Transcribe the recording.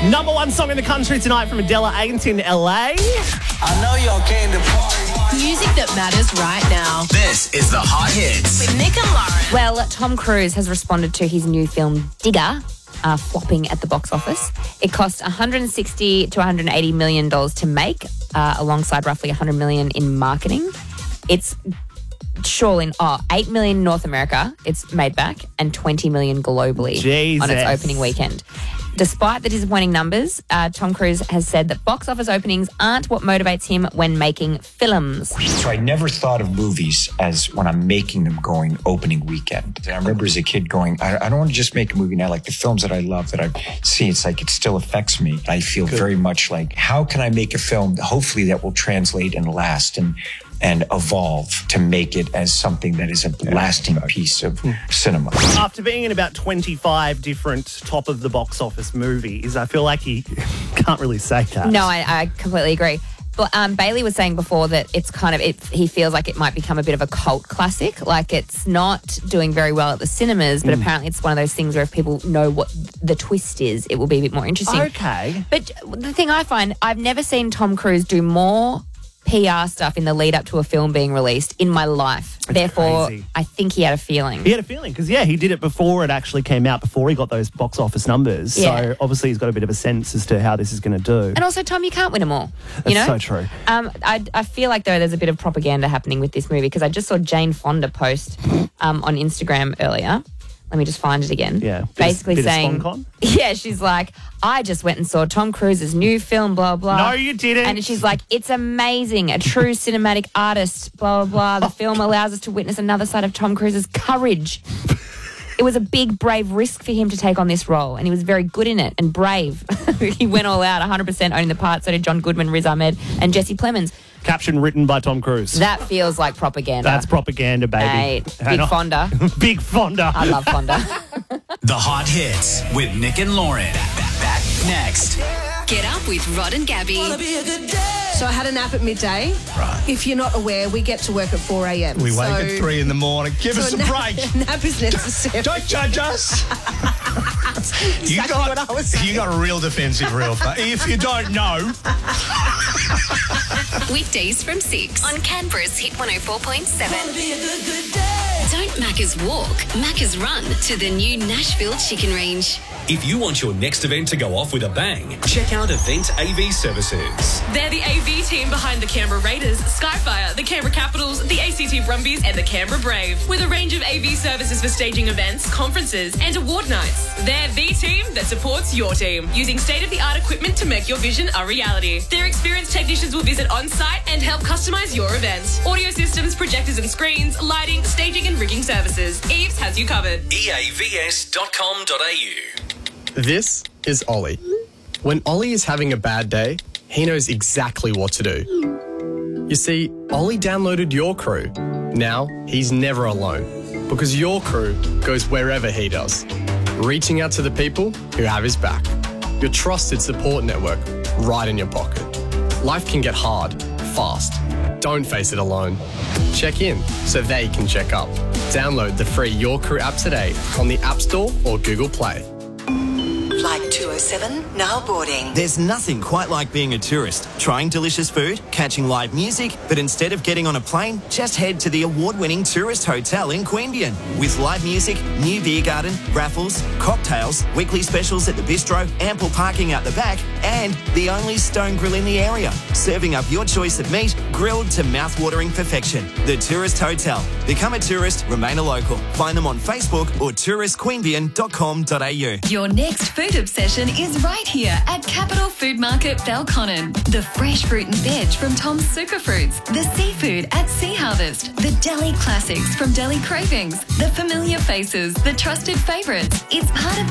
Number one song in the country tonight from Adela Ain't in LA. I know y'all came to party. Music that matters right now. This is the Hot Hits. With Nick and Lauren. Well, Tom Cruise has responded to his new film Digger, flopping at the box office. It cost $160 to $180 million to make, alongside roughly $100 million in marketing. It's surely $8 million in North America it's made back and $20 million globally on its opening weekend. Despite the disappointing numbers, Tom Cruise has said that box office openings aren't what motivates him when making films. So I never thought of movies as when I'm making them going opening weekend. I remember as a kid going, I don't want to just make a movie now. Like the films that I love that I've seen, it's like it still affects me. I feel very much like, how can I make a film hopefully that will translate and last and evolve to make it as something that is a lasting piece of cinema. After being in about 25 different top of the box office movies, I feel like he can't really say that. No, I completely agree. But Bailey was saying before that it's kind of, he feels like it might become a bit of a cult classic. Like it's not doing very well at the cinemas, but apparently it's one of those things where if people know what the twist is, it will be a bit more interesting. Okay. But the thing I find, I've never seen Tom Cruise do more PR stuff in the lead up to a film being released in my life. Therefore, crazy. I think he had a feeling. He had a feeling because, he did it before it actually came out, before he got those box office numbers. Yeah. So obviously he's got a bit of a sense as to how this is going to do. And also, Tom, you can't win them all. That's so true. I feel like, though, there's a bit of propaganda happening with this movie because I just saw Jane Fonda post on Instagram earlier. Let me just find it again. Yeah. Basically bit saying, of SponCon? yeah, she's like, I just went and saw Tom Cruise's new film, blah, blah. No, you didn't. And she's like, it's amazing. A true cinematic artist, blah, blah, blah. The film allows us to witness another side of Tom Cruise's courage. It was a big, brave risk for him to take on this role, and he was very good in it and brave. He went all out, 100% owning the part. So did John Goodman, Riz Ahmed, and Jesse Plemons. Caption written by Tom Cruise. That feels like propaganda. That's propaganda, baby. Mate, big Fonda. Big Fonda. I love Fonda. The Hot Hits with Nick and Lauren. Back next. Get up with Rod and Gabby. So I had a nap at midday. Right. If you're not aware, we get to work at 4 a.m. We wake at 3 in the morning. Give us a break. Nap is necessary. Don't judge us. Exactly what I was saying. You got a real defensive reel. If you don't know. Weekdays from 6 on Canberra's Hit 104.7. Don't Macca's walk, Macca's run to the new Nashville Chicken Range. If you want your next event to go off with a bang, check out Event AV Services. They're the AV team behind the Canberra Raiders, Skyfire, the Canberra Capitals, the ACT Brumbies and the Canberra Brave, with a range of AV services for staging events, conferences and award nights. They're the team that supports your team, using state-of-the-art equipment to make your vision a reality. Their experienced technicians will visit on-site and help customise your event. Audio systems, projectors and screens, lighting, staging and rigging services. Eves has you covered. eavs.com.au. This is Ollie. When Ollie is having a bad day, he knows exactly what to do. You see, Ollie downloaded Your Crew. Now, he's never alone because Your Crew goes wherever he does, reaching out to the people who have his back. Your trusted support network right in your pocket. Life can get hard, fast. Don't face it alone. Check in so they can check up. Download the free Your Crew app today on the App Store or Google Play. Flight 207, now boarding. There's nothing quite like being a tourist, trying delicious food, catching live music, but instead of getting on a plane, just head to the award-winning tourist hotel in Queanbeyan. With live music, new beer garden, raffles, cocktails, weekly specials at the bistro, ample parking out the back, and the only stone grill in the area, serving up your choice of meat, grilled to mouth-watering perfection. The Tourist Hotel. Become a tourist, remain a local. Find them on Facebook or touristqueanbeyan.com.au. Your next food obsession is right here at Capital Food Market Belconnen. The fresh fruit and veg from Tom's Superfruits, the seafood at Sea Harvest, the deli classics from Deli Cravings, the familiar faces, the trusted favourites. It's part of